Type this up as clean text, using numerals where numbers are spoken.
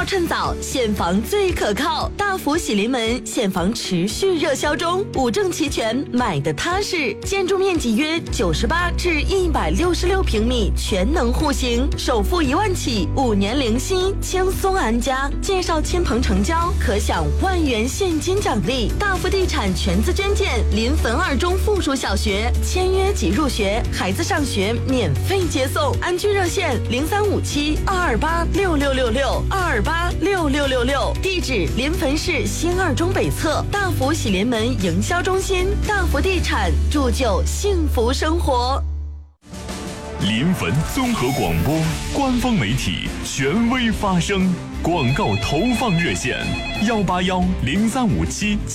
趁早，现房最可靠。大福喜临门现房持续热销中，五证齐全，买的踏实。建筑面积约98至166平米，全能户型，首付1万起，5年零息，轻松安家。介绍亲朋成交，可享1万元现金奖励。大福地产全资捐建临汾2中附属小学，签约即入学，孩子上学免费接送。安居热线0357-228-6666，228-6666。地址临汾市新2中北侧，大福喜临门营销中心。大福地产，铸就幸福生活。 临汾综合广播官方媒体，权威发声。广告投放热线：181-0357